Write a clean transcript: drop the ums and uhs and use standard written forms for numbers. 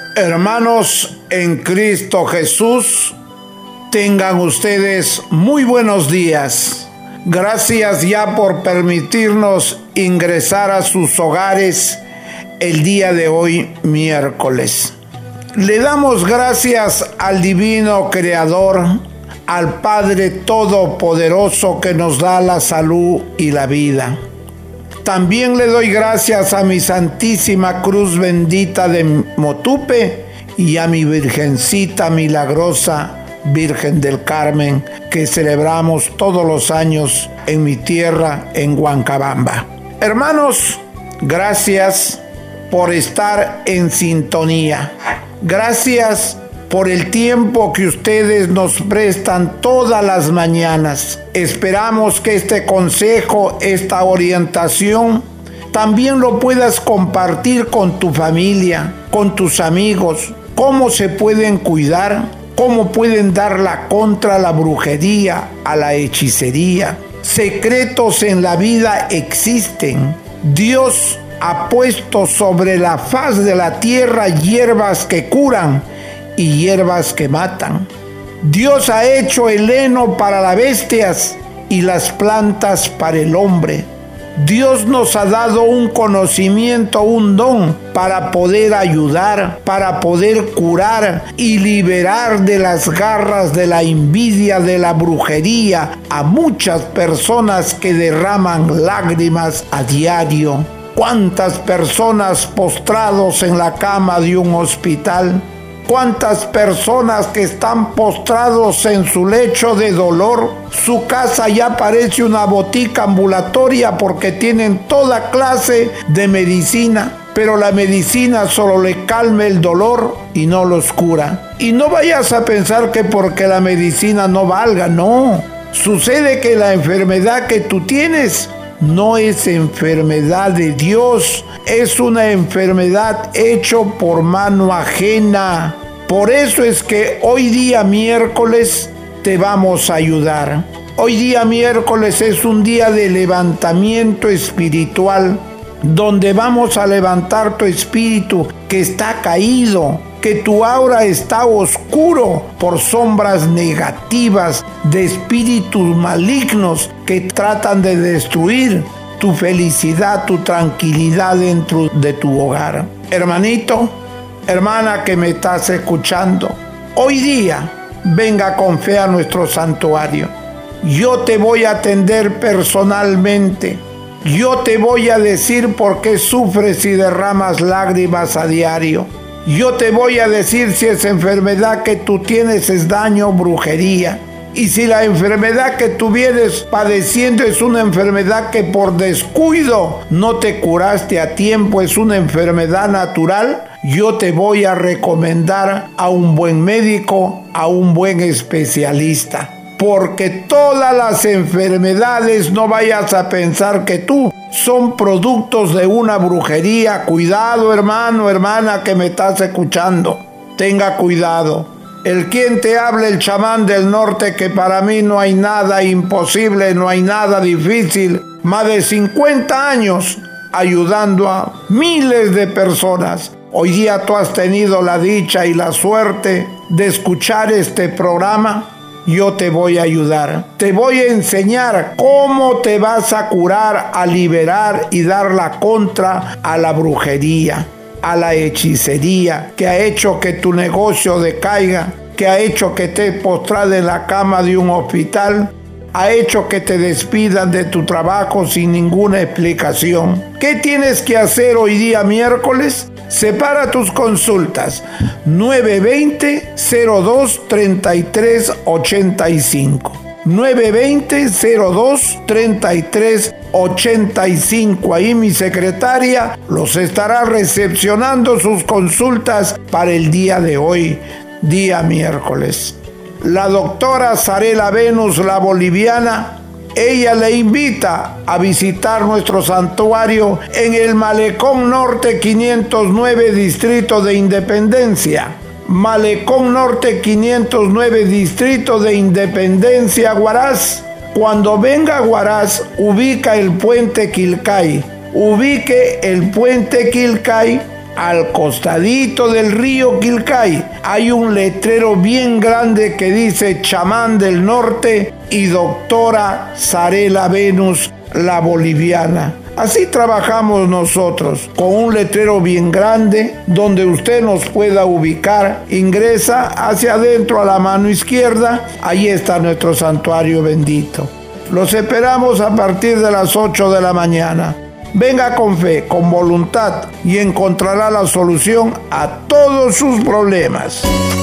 Hermanos en Cristo Jesús, tengan ustedes muy buenos días. Gracias ya por permitirnos ingresar a sus hogares el día de hoy, miércoles. Le damos gracias al Divino Creador, al Padre Todopoderoso que nos da la salud y la vida. También le doy gracias a mi Santísima Cruz Bendita de Motupe y a mi Virgencita Milagrosa, Virgen del Carmen, que celebramos todos los años en mi tierra, en Huancabamba. Hermanos, gracias por estar en sintonía. Gracias por el tiempo que ustedes nos prestan todas las mañanas. Esperamos que este consejo, esta orientación, también lo puedas compartir con tu familia, con tus amigos. Cómo se pueden cuidar, cómo pueden dar contra la brujería, a la hechicería. Secretos en la vida existen. Dios ha puesto sobre la faz de la tierra hierbas que curan y hierbas que matan. Dios ha hecho el heno para las bestias y las plantas para el hombre. Dios nos ha dado un conocimiento, un don para poder ayudar, para poder curar y liberar de las garras de la envidia, de la brujería a muchas personas que derraman lágrimas a diario. ¿Cuántas personas postrados en la cama de un hospital? ¿Cuántas personas que están postrados en su lecho de dolor? Su casa ya parece una botica ambulatoria porque tienen toda clase de medicina, pero la medicina solo le calma el dolor y no los cura. Y no vayas a pensar que porque la medicina no valga, no. Sucede que la enfermedad que tú tienes no es enfermedad de Dios, es una enfermedad hecha por mano ajena. Por eso es que hoy día miércoles te vamos a ayudar. Hoy día miércoles es un día de levantamiento espiritual, donde vamos a levantar tu espíritu que está caído, que tu aura está oscuro por sombras negativas de espíritus malignos que tratan de destruir tu felicidad, tu tranquilidad dentro de tu hogar. Hermanito, hermana que me estás escuchando, hoy día venga con fe a nuestro santuario. Yo te voy a atender personalmente. Yo te voy a decir por qué sufres y derramas lágrimas a diario. Yo te voy a decir si esa enfermedad que tú tienes es daño o brujería. Y si la enfermedad que tú vienes padeciendo es una enfermedad que por descuido no te curaste a tiempo, es una enfermedad natural, yo te voy a recomendar a un buen médico, a un buen especialista. Porque todas las enfermedades, no vayas a pensar que tú son productos de una brujería. Cuidado, hermano, hermana que me estás escuchando. Tenga cuidado. El quien te habla, el chamán del norte, que para mí no hay nada imposible, no hay nada difícil. Más de 50 años ayudando a miles de personas. Hoy día tú has tenido la dicha y la suerte de escuchar este programa. Yo te voy a ayudar, te voy a enseñar cómo te vas a curar, a liberar y dar la contra a la brujería, a la hechicería que ha hecho que tu negocio decaiga, que ha hecho que te postrades en la cama de un hospital, ha hecho que te despidan de tu trabajo sin ninguna explicación. ¿Qué tienes que hacer hoy día miércoles? Separa tus consultas 920-02-3385. 920-02-3385. Ahí mi secretaria los estará recepcionando sus consultas para el día de hoy, día miércoles. La doctora Zarela Venus, la boliviana, ella le invita a visitar nuestro santuario en el Malecón Norte 509, Distrito de Independencia. Malecón Norte 509, Distrito de Independencia, Huaraz. Cuando venga a Huaraz, ubica el puente Quilcay. Ubique el puente Quilcay al costadito del río Quilcay, hay un letrero bien grande que dice Chamán del Norte y Doctora Zarela Venus, la boliviana. Así trabajamos nosotros, con un letrero bien grande donde usted nos pueda ubicar. Ingresa hacia adentro a la mano izquierda, ahí está nuestro santuario bendito. Los esperamos a partir de las 8 de la mañana. Venga con fe, con voluntad y encontrará la solución a todos sus problemas.